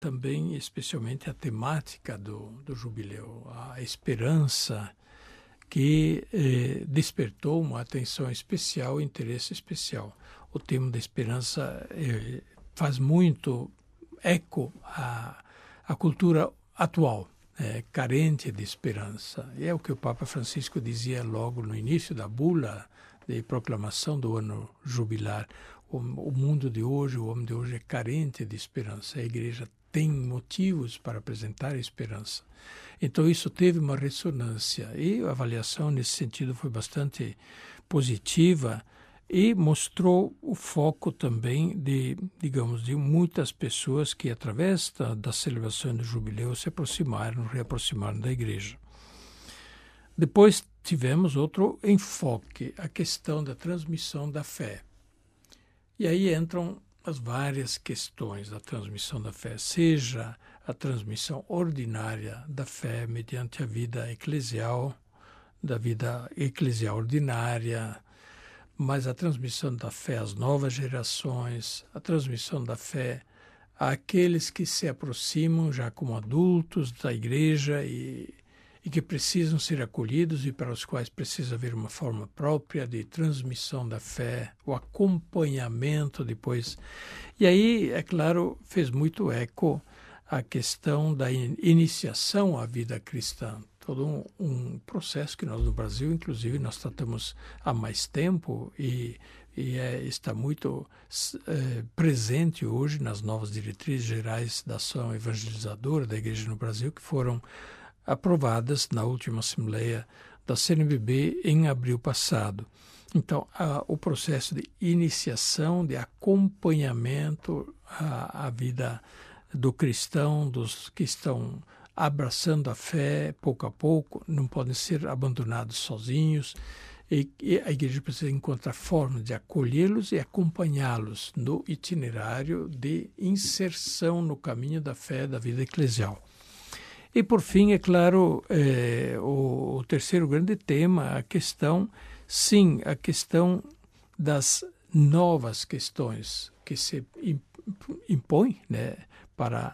também, especialmente, a temática do jubileu, a esperança que despertou uma atenção especial, interesse especial. O tema da esperança faz muito eco à cultura atual, carente de esperança. E é o que o Papa Francisco dizia logo no início da bula de proclamação do ano jubilar. O mundo de hoje, o homem de hoje é carente de esperança. A Igreja tem motivos para apresentar esperança. Então isso teve uma ressonância e a avaliação nesse sentido foi bastante positiva e mostrou o foco também de muitas pessoas que através da celebração do jubileu se reaproximaram da Igreja. Depois tivemos outro enfoque, a questão da transmissão da fé. E aí entram as várias questões da transmissão da fé, seja a transmissão ordinária da fé mediante a vida eclesial, da vida eclesial ordinária, mas a transmissão da fé às novas gerações, a transmissão da fé àqueles que se aproximam já como adultos da Igreja e que precisam ser acolhidos e para os quais precisa haver uma forma própria de transmissão da fé, o acompanhamento depois. E aí, é claro, fez muito eco a questão da iniciação à vida cristã. Todo um processo que nós no Brasil, inclusive, nós tratamos há mais tempo e está muito presente hoje nas novas diretrizes gerais da ação evangelizadora da Igreja no Brasil, que foram aprovadas na última Assembleia da CNBB em abril passado. Então, o processo de iniciação, de acompanhamento à vida do cristão, dos que estão abraçando a fé pouco a pouco, não podem ser abandonados sozinhos, e a Igreja precisa encontrar formas de acolhê-los e acompanhá-los no itinerário de inserção no caminho da fé, da vida eclesial. E, por fim, é claro, o terceiro grande tema, a questão das novas questões que se impõem, né, para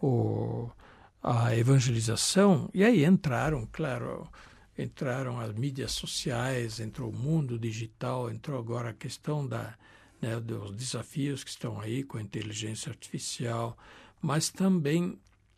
a evangelização. E aí entraram as mídias sociais, entrou o mundo digital, entrou agora a questão dos desafios que estão aí com a inteligência artificial, mas também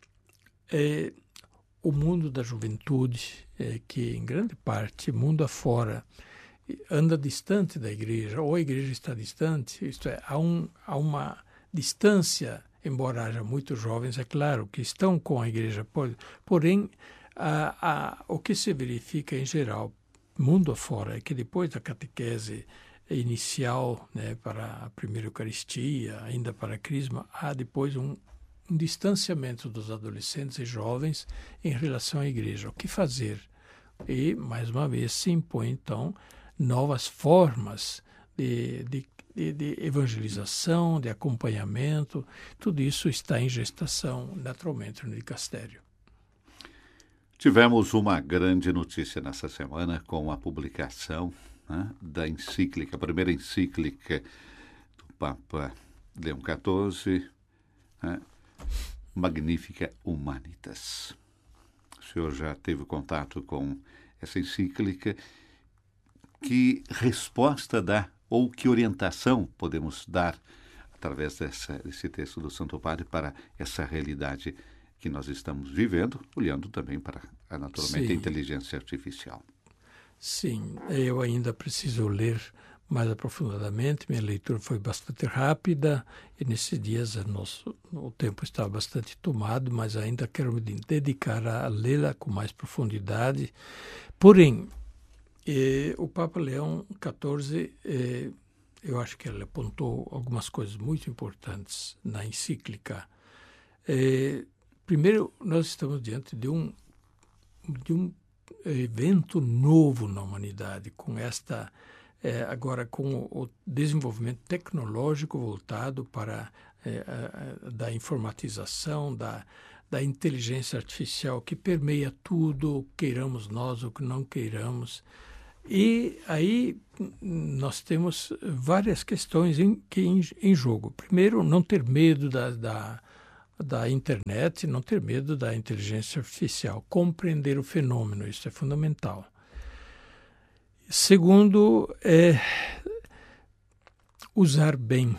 o mundo da juventude, que em grande parte, mundo afora, anda distante da Igreja, ou a Igreja está distante, isto é, há uma distância, embora haja muitos jovens, é claro, que estão com a Igreja, porém, o que se verifica em geral, mundo afora, é que depois da catequese inicial, né, para a primeira Eucaristia, ainda para a Crisma, há depois um distanciamento dos adolescentes e jovens em relação à Igreja. O que fazer? E, mais uma vez, se impõe, então, novas formas de evangelização, de acompanhamento. Tudo isso está em gestação, naturalmente, no dicastério. Tivemos uma grande notícia nessa semana com a publicação, né, da encíclica, a primeira encíclica do Papa Leão XIV, né, Magnificat Humanitas. O senhor já teve contato com essa encíclica. Que resposta dá, ou que orientação podemos dar através desse texto do Santo Padre para essa realidade que nós estamos vivendo, olhando também para, naturalmente, a inteligência artificial? Sim, eu ainda preciso ler mais aprofundadamente. Minha leitura foi bastante rápida e nesses dias o tempo está bastante tomado, mas ainda quero me dedicar a lê-la com mais profundidade. Porém, o Papa Leão XIV, eu acho que ele apontou algumas coisas muito importantes na encíclica. Primeiro, nós estamos diante de um evento novo na humanidade, agora com o desenvolvimento tecnológico voltado para da informatização, da inteligência artificial que permeia tudo, queiramos nós ou que não queiramos. E aí nós temos várias questões em jogo. Primeiro, não ter medo da internet, não ter medo da inteligência artificial, compreender o fenômeno, isso é fundamental. Segundo, usar bem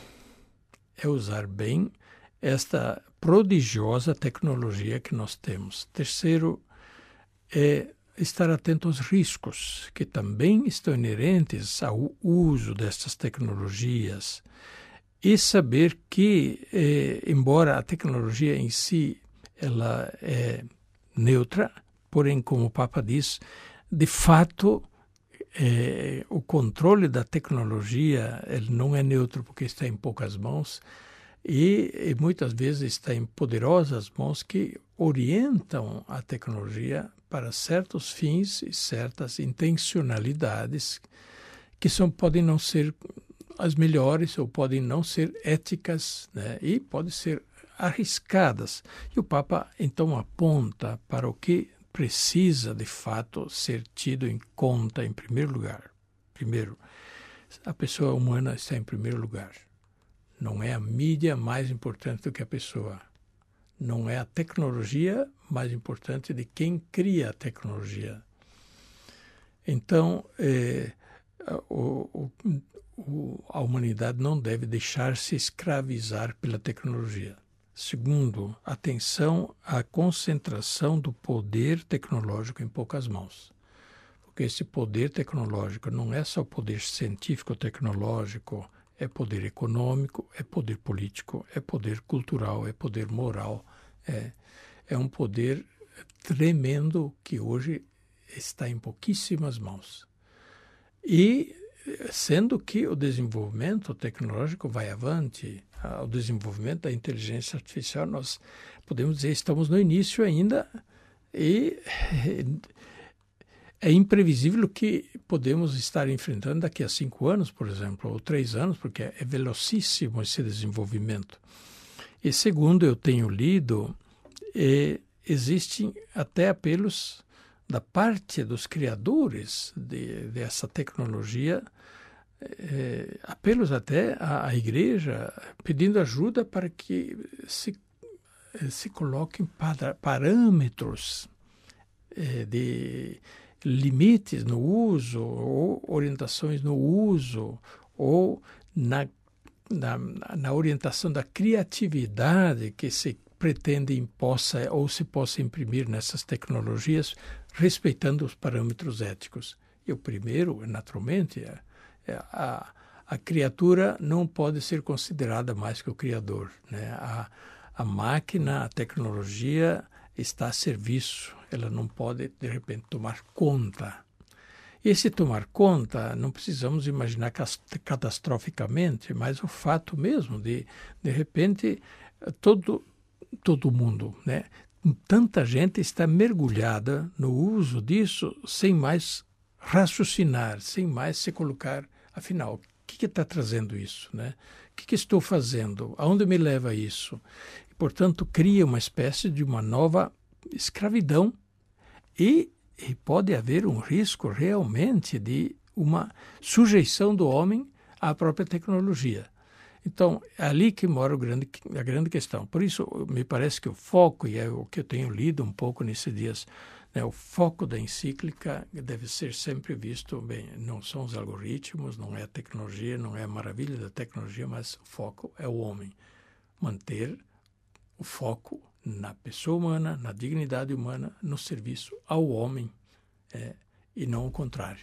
esta prodigiosa tecnologia que nós temos. Terceiro, estar atento aos riscos que também estão inerentes ao uso destas tecnologias e saber que, embora a tecnologia em si ela é neutra, porém, como o Papa diz, de fato, o controle da tecnologia ele não é neutro porque está em poucas mãos e muitas vezes está em poderosas mãos que orientam a tecnologia para certos fins e certas intencionalidades que podem não ser as melhores ou podem não ser éticas, né? E podem ser arriscadas. E o Papa então aponta para o que precisa, de fato, ser tido em conta em primeiro lugar. Primeiro, a pessoa humana está em primeiro lugar. Não é a mídia mais importante do que a pessoa. Não é a tecnologia mais importante de quem cria a tecnologia. Então, a humanidade não deve deixar-se escravizar pela tecnologia. Segundo, atenção à concentração do poder tecnológico em poucas mãos. Porque esse poder tecnológico não é só poder científico-tecnológico, é poder econômico, é poder político, é poder cultural, é poder moral. É um poder tremendo que hoje está em pouquíssimas mãos. E sendo que o desenvolvimento tecnológico vai avante, o desenvolvimento da inteligência artificial, nós podemos dizer estamos no início ainda e é imprevisível o que podemos estar enfrentando daqui a 5 anos, por exemplo, ou 3 anos, porque é velocíssimo esse desenvolvimento. E segundo eu tenho lido, existem até apelos da parte dos criadores dessa tecnologia, apelos até à igreja, pedindo ajuda para que se coloquem parâmetros de limites no uso, ou orientações no uso, ou na orientação da criatividade que se pretende se possa imprimir nessas tecnologias, respeitando os parâmetros éticos. E o primeiro, naturalmente, a criatura não pode ser considerada mais que o criador, né? A máquina, a tecnologia está a serviço, ela não pode, de repente, tomar conta. E se tomar conta, não precisamos imaginar catastroficamente, mas o fato mesmo de repente, todo mundo, né? Tanta gente está mergulhada no uso disso sem mais raciocinar, sem mais se colocar, afinal, o que está trazendo isso, né? O que estou fazendo? Aonde me leva isso? E, portanto, cria uma espécie de uma nova escravidão e pode haver um risco realmente de uma sujeição do homem à própria tecnologia. Então, é ali que mora a grande questão. Por isso, me parece que o foco, e é o que eu tenho lido um pouco nesses dias, né, o foco da encíclica deve ser sempre visto, bem, não são os algoritmos, não é a tecnologia, não é a maravilha da tecnologia, mas o foco é o homem. Manter o foco na pessoa humana, na dignidade humana, no serviço ao homem, e não o contrário.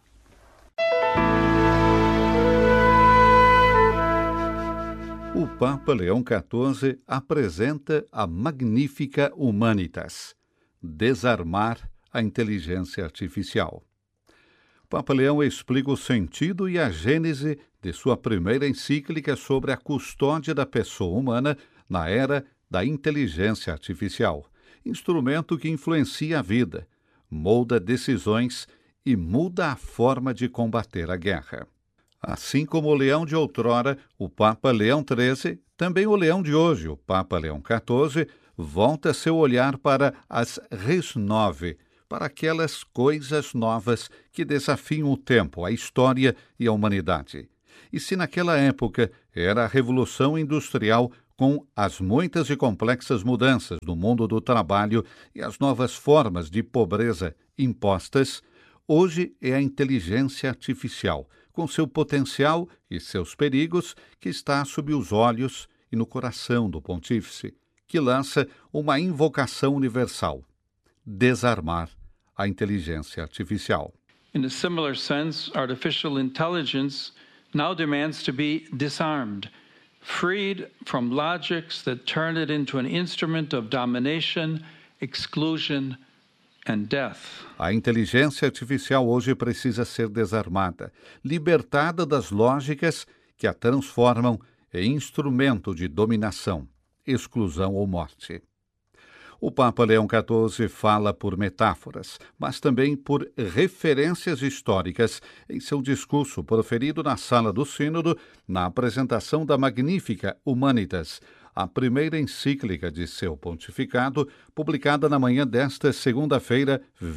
O Papa Leão XIV apresenta a Magnificat Humanitas, desarmar a inteligência artificial. O Papa Leão explica o sentido e a gênese de sua primeira encíclica sobre a custódia da pessoa humana na era da inteligência artificial, instrumento que influencia a vida, molda decisões e muda a forma de combater a guerra. Assim como o leão de outrora, o Papa Leão XIII, também o leão de hoje, o Papa Leão XIV, volta seu olhar para as res nove, para aquelas coisas novas que desafiam o tempo, a história e a humanidade. E se naquela época era a Revolução Industrial com as muitas e complexas mudanças no mundo do trabalho e as novas formas de pobreza impostas, hoje é a inteligência artificial, com seu potencial e seus perigos, que está sob os olhos e no coração do pontífice, que lança uma invocação universal: desarmar a inteligência artificial. In a similar sense, artificial intelligence now demands to be disarmed, freed from logics that turn it into an instrument of domination, exclusion and death. A inteligência artificial hoje precisa ser desarmada, libertada das lógicas que a transformam em instrumento de dominação, exclusão ou morte. O Papa Leão XIV fala por metáforas, mas também por referências históricas em seu discurso proferido na Sala do Sínodo, na apresentação da Magnificat Humanitas, a primeira encíclica de seu pontificado, publicada na manhã desta segunda-feira,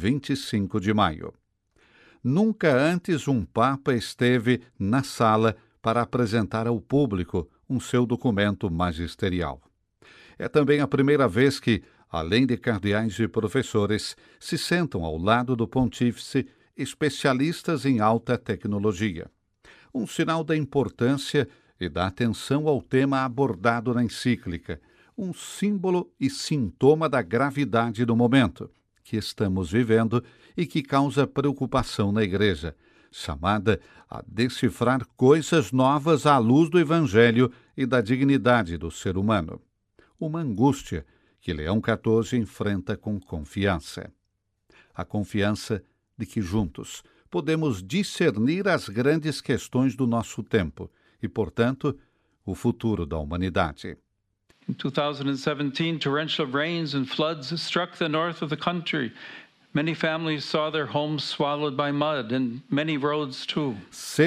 25 de maio. Nunca antes um Papa esteve na sala para apresentar ao público seu documento magisterial. É também a primeira vez que, além de cardeais e professores, se sentam ao lado do pontífice especialistas em alta tecnologia. Um sinal da importância e da atenção ao tema abordado na encíclica, um símbolo e sintoma da gravidade do momento que estamos vivendo e que causa preocupação na Igreja, chamada a decifrar coisas novas à luz do Evangelho e da dignidade do ser humano. Uma angústia que Leão XIV enfrenta com confiança. A confiança de que juntos podemos discernir as grandes questões do nosso tempo e, portanto, o futuro da humanidade. In 2017, torrential rains and floods struck the north of the country. Many families saw their homes swallowed by mud and many roads too.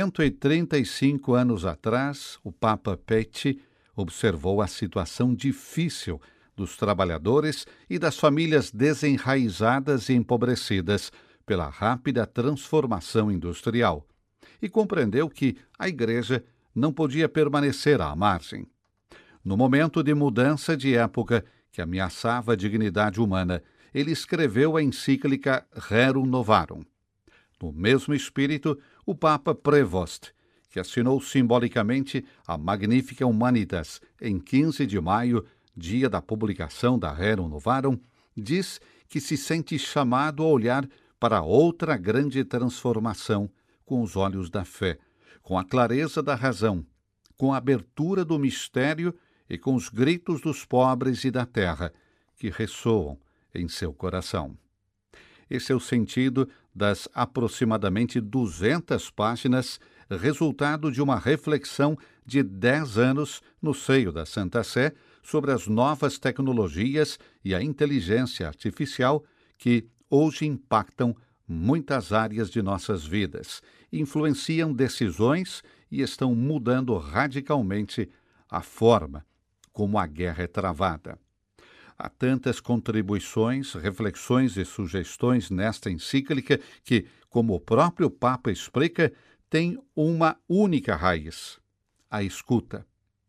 135 anos atrás, o Papa Pecci observou a situação difícil dos trabalhadores e das famílias desenraizadas e empobrecidas pela rápida transformação industrial e compreendeu que a Igreja não podia permanecer à margem. No momento de mudança de época que ameaçava a dignidade humana, ele escreveu a encíclica Rerum Novarum. No mesmo espírito, o Papa Prevost, que assinou simbolicamente a Magnificat Humanitas em 15 de maio, dia da publicação da Rerum Novarum, diz que se sente chamado a olhar para outra grande transformação com os olhos da fé, com a clareza da razão, com a abertura do mistério e com os gritos dos pobres e da terra que ressoam em seu coração. Esse é o sentido das aproximadamente 200 páginas, resultado de uma reflexão de 10 anos no seio da Santa Sé sobre as novas tecnologias e a inteligência artificial que hoje impactam muitas áreas de nossas vidas, influenciam decisões e estão mudando radicalmente a forma como a guerra é travada. Há tantas contribuições, reflexões e sugestões nesta encíclica que, como o próprio Papa explica, tem uma única raiz: a escuta.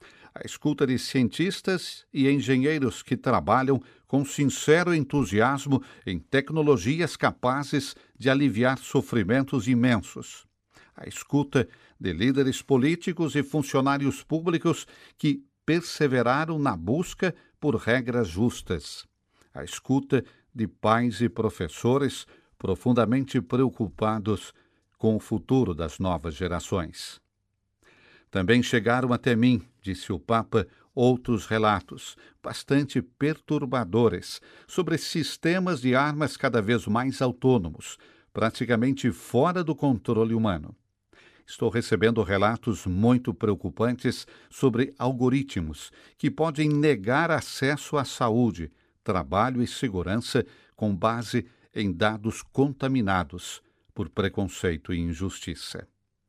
A escuta de cientistas e engenheiros que trabalham com sincero entusiasmo em tecnologias capazes de aliviar sofrimentos imensos. A escuta de líderes políticos e funcionários públicos que perseveraram na busca por regras justas. A escuta de pais e professores profundamente preocupados com o futuro das novas gerações. Também chegaram até mim, disse o Papa, outros relatos, bastante perturbadores, sobre sistemas de armas cada vez mais autônomos, praticamente fora do controle humano. Estou recebendo relatos muito preocupantes sobre algoritmos que podem negar acesso à saúde, trabalho e segurança com base em dados contaminados por preconceito e injustiça.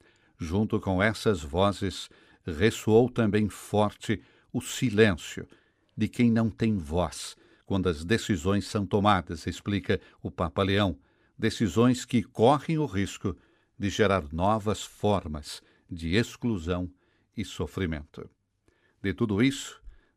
Junto com essas vozes, ressoou também forte o silêncio de quem não tem voz quando as decisões são tomadas, explica o Papa Leão, decisões que correm o risco de gerar novas formas de exclusão e sofrimento. De tudo isso,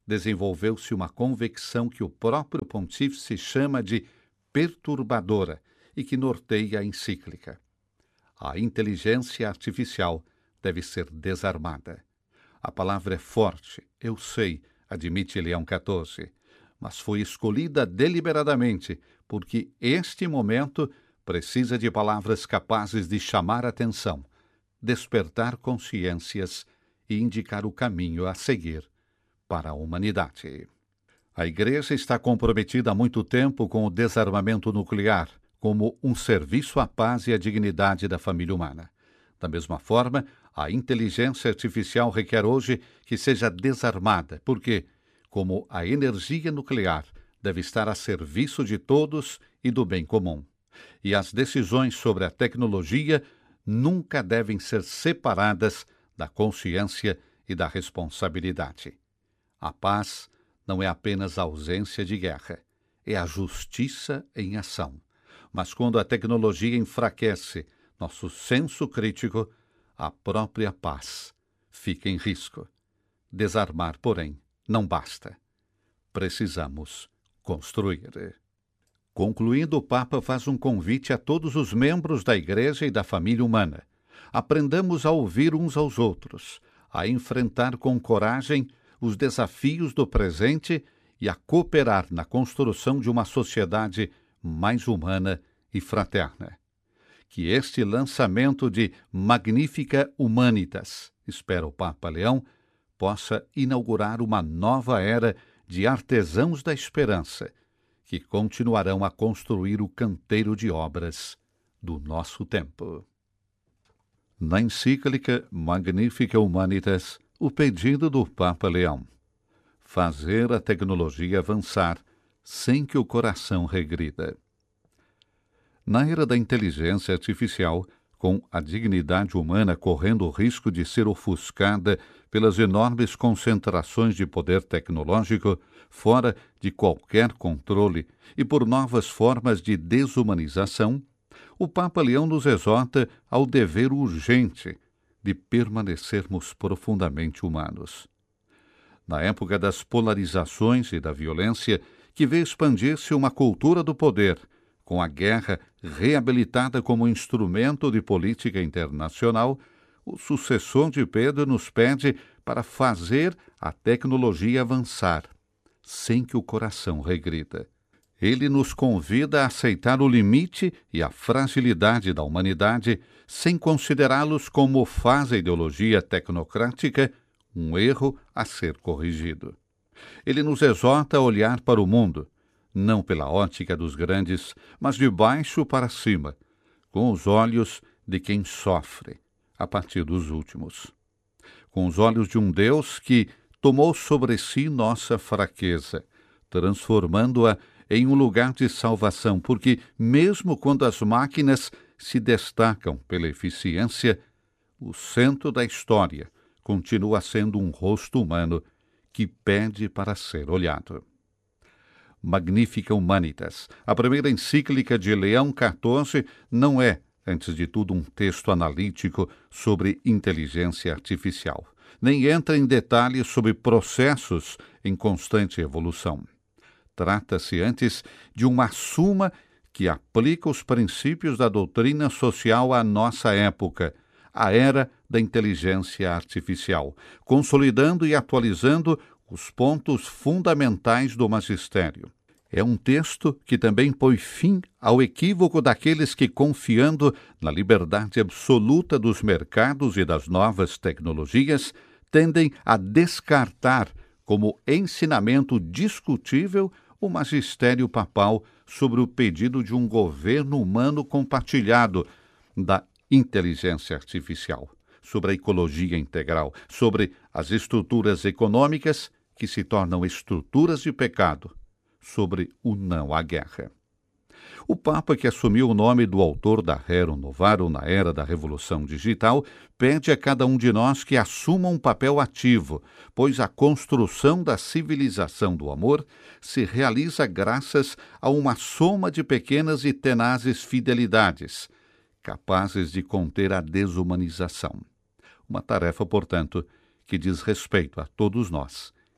desenvolveu-se uma convicção que o próprio pontífice chama de perturbadora e que norteia a encíclica. A inteligência artificial deve ser desarmada. A palavra é forte, eu sei, admite Leão XIV, mas foi escolhida deliberadamente porque este momento precisa de palavras capazes de chamar atenção, despertar consciências e indicar o caminho a seguir para a humanidade. A Igreja está comprometida há muito tempo com o desarmamento nuclear, como um serviço à paz e à dignidade da família humana. Da mesma forma, a inteligência artificial requer hoje que seja desarmada, porque, como a energia nuclear deve estar a serviço de todos e do bem comum, e as decisões sobre a tecnologia nunca devem ser separadas da consciência e da responsabilidade. A paz não é apenas a ausência de guerra, é a justiça em ação. Mas quando a tecnologia enfraquece nosso senso crítico, a própria paz fica em risco. Desarmar, porém, não basta. Precisamos construir. Concluindo, o Papa faz um convite a todos os membros da Igreja e da família humana. Aprendamos a ouvir uns aos outros, a enfrentar com coragem os desafios do presente e a cooperar na construção de uma sociedade mais humana e fraterna. Que este lançamento de Magnificat Humanitas, espera o Papa Leão, possa inaugurar uma nova era de artesãos da esperança, que continuarão a construir o canteiro de obras do nosso tempo. Na encíclica Magnificat Humanitas, o pedido do Papa Leão: fazer a tecnologia avançar sem que o coração regrida. Na era da inteligência artificial, com a dignidade humana correndo o risco de ser ofuscada pelas enormes concentrações de poder tecnológico, fora de qualquer controle, e por novas formas de desumanização, o Papa Leão nos exorta ao dever urgente de permanecermos profundamente humanos. Na época das polarizações e da violência, que vê expandir-se uma cultura do poder, com a guerra reabilitada como instrumento de política internacional, o sucessor de Pedro nos pede para fazer a tecnologia avançar, sem que o coração regrida. Ele nos convida a aceitar o limite e a fragilidade da humanidade, sem considerá-los como faz a ideologia tecnocrática, um erro a ser corrigido. Ele nos exorta a olhar para o mundo, não pela ótica dos grandes, mas de baixo para cima, com os olhos de quem sofre, a partir dos últimos. Com os olhos de um Deus que tomou sobre si nossa fraqueza, transformando-a em um lugar de salvação, porque mesmo quando as máquinas se destacam pela eficiência, o centro da história continua sendo um rosto humano que pede para ser olhado. Magnificat Humanitas, a primeira encíclica de Leão XIV, não é, antes de tudo, um texto analítico sobre inteligência artificial, nem entra em detalhes sobre processos em constante evolução. Trata-se antes de uma suma que aplica os princípios da doutrina social à nossa época, a era da inteligência artificial, consolidando e atualizando os pontos fundamentais do magistério. É um texto que também põe fim ao equívoco daqueles que, confiando na liberdade absoluta dos mercados e das novas tecnologias, tendem a descartar como ensinamento discutível o magistério papal sobre o pedido de um governo humano compartilhado da inteligência artificial, sobre a ecologia integral, sobre as estruturas econômicas que se tornam estruturas de pecado, sobre o não à guerra. O Papa, que assumiu o nome do autor da Rerum Novarum na era da Revolução Digital, pede a cada um de nós que assuma um papel ativo, pois a construção da civilização do amor se realiza graças a uma soma de pequenas e tenazes fidelidades, capazes de conter a desumanização. Uma tarefa, portanto, que diz respeito a todos nós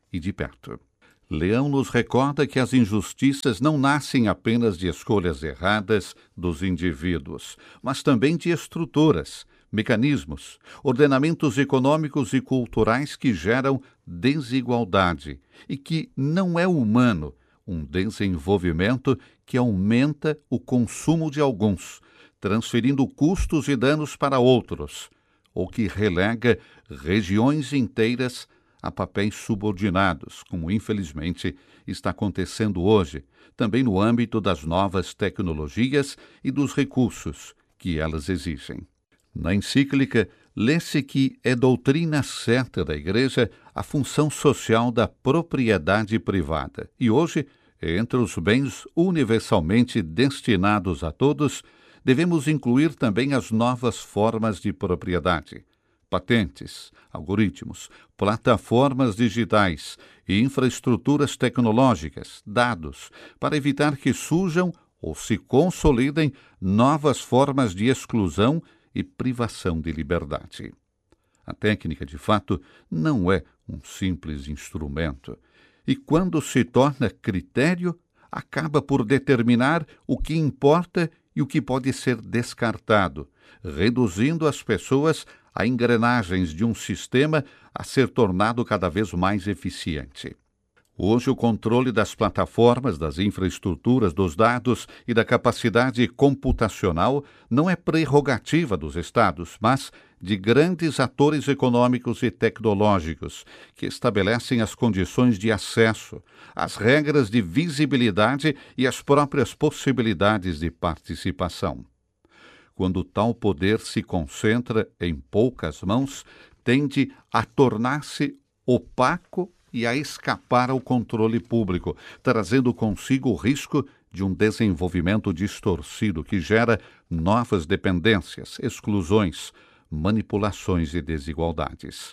e de perto. Leão nos recorda que as injustiças não nascem apenas de escolhas erradas dos indivíduos, mas também de estruturas, mecanismos, ordenamentos econômicos e culturais que geram desigualdade e que não é humano um desenvolvimento que aumenta o consumo de alguns, transferindo custos e danos para outros, ou que relega regiões inteiras a papéis subordinados, como infelizmente está acontecendo hoje, também no âmbito das novas tecnologias e dos recursos que elas exigem. Na encíclica, lê-se que é doutrina certa da Igreja a função social da propriedade privada, e hoje, entre os bens universalmente destinados a todos, devemos incluir também as novas formas de propriedade. Patentes, algoritmos, plataformas digitais e infraestruturas tecnológicas, dados, para evitar que surjam ou se consolidem novas formas de exclusão e privação de liberdade. A técnica, de fato, não é um simples instrumento, e quando se torna critério, acaba por determinar o que importa e o que pode ser descartado, reduzindo as pessoas a engrenagens de um sistema a ser tornado cada vez mais eficiente. Hoje, o controle das plataformas, das infraestruturas, dos dados e da capacidade computacional não é prerrogativa dos Estados, mas de grandes atores econômicos e tecnológicos que estabelecem as condições de acesso, as regras de visibilidade e as próprias possibilidades de participação. Quando tal poder se concentra em poucas mãos, tende a tornar-se opaco e a escapar ao controle público, trazendo consigo o risco de um desenvolvimento distorcido que gera novas dependências, exclusões, manipulações e desigualdades.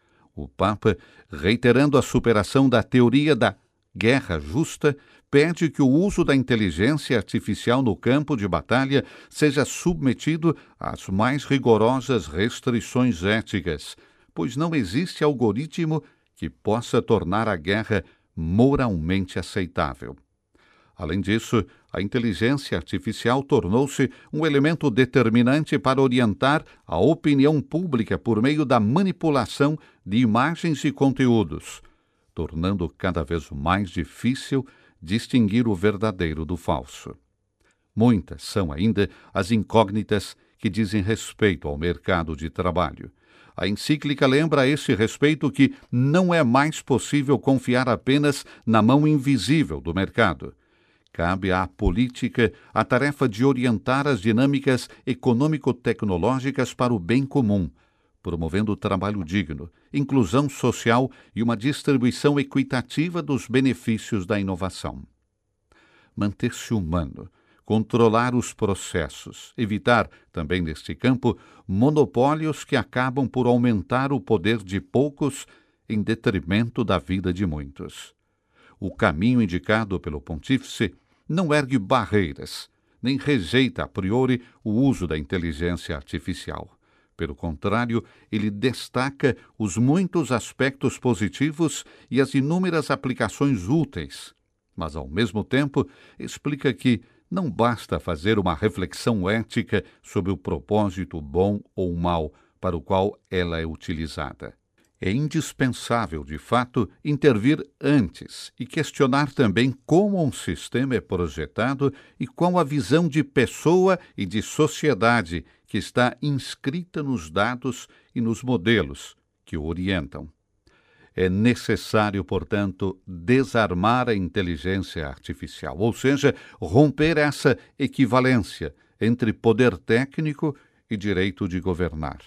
O Papa, reiterando a superação da teoria da guerra justa, pede que o uso da inteligência artificial no campo de batalha seja submetido às mais rigorosas restrições éticas, pois não existe algoritmo que possa tornar a guerra moralmente aceitável. Além disso, a inteligência artificial tornou-se um elemento determinante para orientar a opinião pública por meio da manipulação de imagens e conteúdos, tornando cada vez mais difícil distinguir o verdadeiro do falso. Muitas são ainda as incógnitas que dizem respeito ao mercado de trabalho. A encíclica lembra a esse respeito que não é mais possível confiar apenas na mão invisível do mercado. Cabe à política a tarefa de orientar as dinâmicas econômico-tecnológicas para o bem comum, promovendo o trabalho digno, inclusão social e uma distribuição equitativa dos benefícios da inovação. Manter-se humano, controlar os processos, evitar, também neste campo, monopólios que acabam por aumentar o poder de poucos em detrimento da vida de muitos. O caminho indicado pelo Pontífice não ergue barreiras, nem rejeita a priori o uso da inteligência artificial. Pelo contrário, ele destaca os muitos aspectos positivos e as inúmeras aplicações úteis, mas, ao mesmo tempo, explica que não basta fazer uma reflexão ética sobre o propósito bom ou mau para o qual ela é utilizada. É indispensável, de fato, intervir antes e questionar também como um sistema é projetado e qual a visão de pessoa e de sociedade que está inscrita nos dados e nos modelos que o orientam. É necessário, portanto, desarmar a inteligência artificial, ou seja, romper essa equivalência entre poder técnico e direito de governar.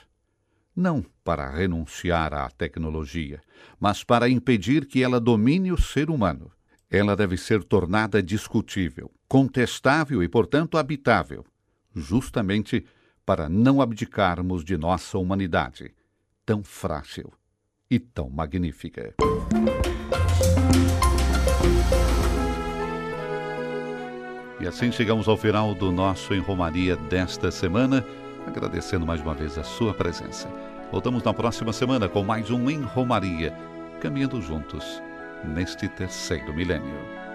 Não para renunciar à tecnologia, mas para impedir que ela domine o ser humano. Ela deve ser tornada discutível, contestável e, portanto, habitável, justamente para não abdicarmos de nossa humanidade, tão frágil e tão magnífica. E assim chegamos ao final do nosso Em Romaria desta semana, agradecendo mais uma vez a sua presença. Voltamos na próxima semana com mais um Em Romaria, caminhando juntos neste terceiro milênio.